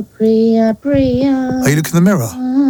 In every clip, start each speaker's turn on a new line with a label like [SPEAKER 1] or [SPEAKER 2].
[SPEAKER 1] Priya, Priya.
[SPEAKER 2] Are you looking in the mirror?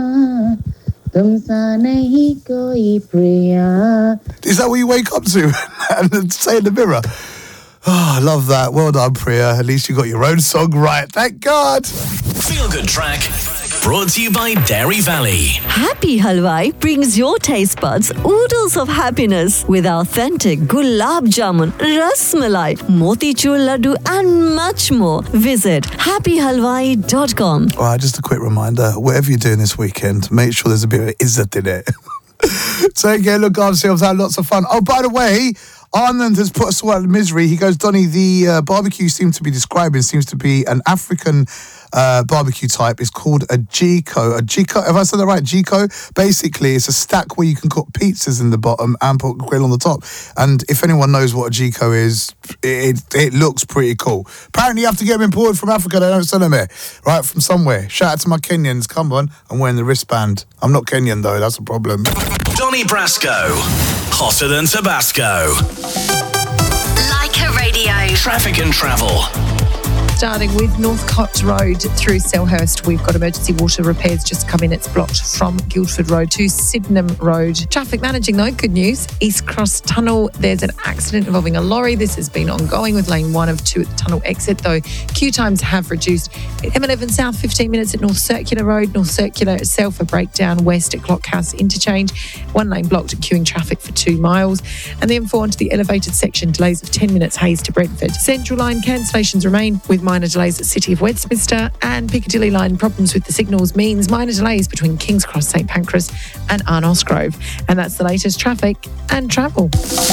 [SPEAKER 1] Tumsa nahi koi Priya.
[SPEAKER 2] Is that what you wake up to and say in the mirror? Oh, I love that. Well done, Priya. At least you got your own song right. Thank God.
[SPEAKER 3] Feel Good Track, brought to you by Dairy Valley.
[SPEAKER 4] Happy Halwai brings your taste buds oodles of happiness with authentic gulab jamun, ras malai, motichur laddu and much more. Visit happyhalwai.com.
[SPEAKER 2] All right, just a quick reminder, whatever you're doing this weekend, make sure there's a bit of izzat in it. Take care, look after yourselves, have lots of fun. Oh, by the way, Anand has put us all out of misery. He goes, Donny, the barbecue seems to be an African barbecue type. It's called a Jiko. A Jiko, have I said that right? Jiko? Basically, it's a stack where you can cook pizzas in the bottom and put a grill on the top. And if anyone knows what a Jiko is, it looks pretty cool. Apparently, you have to get them imported from Africa. They don't sell them here, right? From somewhere. Shout out to my Kenyans. Come on, I'm wearing the wristband. I'm not Kenyan, though. That's a problem.
[SPEAKER 3] Donny Brasco, hotter than Tabasco.
[SPEAKER 5] Leica Radio.
[SPEAKER 3] Traffic and travel.
[SPEAKER 6] Starting with Northcote Road through Selhurst, we've got emergency water repairs just come in. It's blocked from Guildford Road to Sydenham Road. Traffic managing though, good news. East Cross Tunnel, there's an accident involving a lorry. This has been ongoing with lane 1 of 2 at the tunnel exit, though queue times have reduced. At M11 South, 15 minutes at North Circular Road. North Circular itself, a breakdown west at Clockhouse Interchange. 1 lane blocked, queuing traffic for 2 miles. And the M4 onto the elevated section, delays of 10 minutes, Hayes to Brentford. Central Line cancellations remain with minor delays at City of Westminster, and Piccadilly Line problems with the signals means minor delays between King's Cross, St Pancras and Arnos Grove. And that's the latest traffic and travel.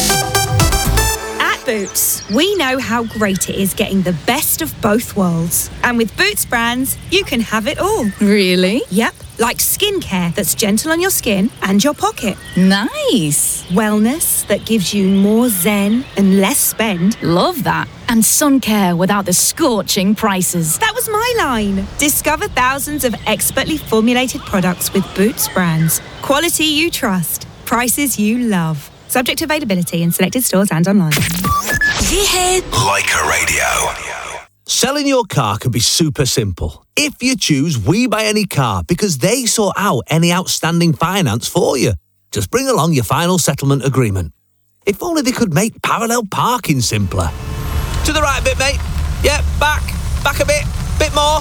[SPEAKER 7] At Boots, we know how great it is getting the best of both worlds. And with Boots brands, you can have it all.
[SPEAKER 8] Really?
[SPEAKER 7] Yep. Like skincare that's gentle on your skin and your pocket.
[SPEAKER 8] Nice.
[SPEAKER 7] Wellness that gives you more zen and less spend.
[SPEAKER 8] Love that. And sun care without the scorching prices.
[SPEAKER 7] That was my line. Discover thousands of expertly formulated products with Boots brands. Quality you trust. Prices you love. Subject to availability in selected stores and online.
[SPEAKER 3] Leica Radio. Selling your car can be super simple if you choose We Buy Any Car, because they sort out any outstanding finance for you. Just bring along your final settlement agreement. If only they could make parallel parking simpler. To the right a bit, mate. Yeah, back a bit more.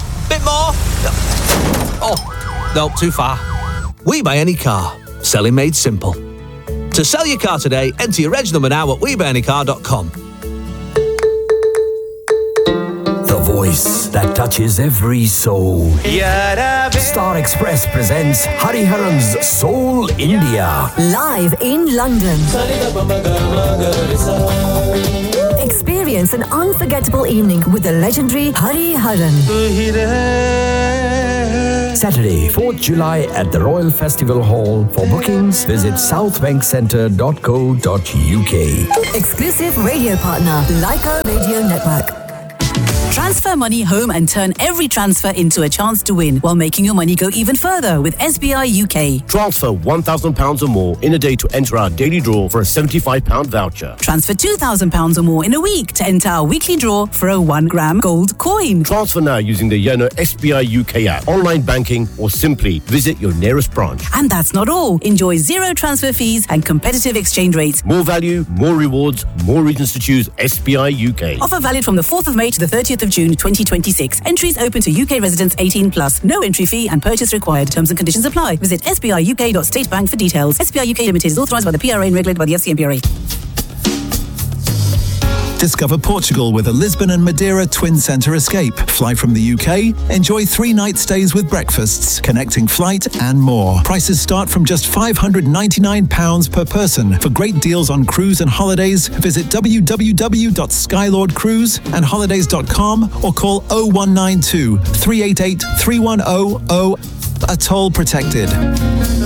[SPEAKER 3] Oh, no, too far. We Buy Any Car. Selling made simple. To sell your car today, enter your reg number now at WeBuyAnyCar.com.
[SPEAKER 9] The voice that touches every soul. Star Express presents Hariharan's Soul India.
[SPEAKER 4] Live in London. Experience an unforgettable evening with the legendary Hariharan.
[SPEAKER 9] Saturday, 4th July at the Royal Festival Hall. For bookings, visit southbankcentre.co.uk.
[SPEAKER 4] Exclusive radio partner, Leica Radio Network.
[SPEAKER 10] Transfer money home and turn every transfer into a chance to win while making your money go even further with SBI UK.
[SPEAKER 11] Transfer £1,000 or more in a day to enter our daily draw for a £75 voucher.
[SPEAKER 10] Transfer £2,000 or more in a week to enter our weekly draw for a 1 gram gold coin.
[SPEAKER 11] Transfer now using the Yono SBI UK app, online banking, or simply visit your nearest branch.
[SPEAKER 10] And that's not all. Enjoy 0 transfer fees and competitive exchange rates.
[SPEAKER 11] More value, more rewards, more reasons to choose SBI UK.
[SPEAKER 10] Offer valid from the 4th of May to the 30th of June 2026. Entries open to UK residents 18+. No entry fee and purchase required. Terms and conditions apply. Visit sbiuk.statebank for details. SBI UK Limited is authorised by the PRA and regulated by the FCMPRA.
[SPEAKER 12] Discover Portugal with a Lisbon and Madeira twin centre escape. Fly from the UK, enjoy 3-night stays with breakfasts, connecting flight and more. Prices start from just £599 per person. For great deals on cruise and holidays, visit www.skylordcruiseandholidays.com or call 0192 388 3100. A toll protected.